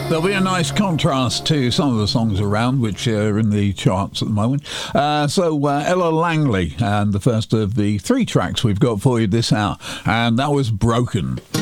There'll be a nice contrast to some of the songs around which are in the charts at the moment. Ella Langley, and the first of the 3 tracks we've got for you this hour, and that was Broken.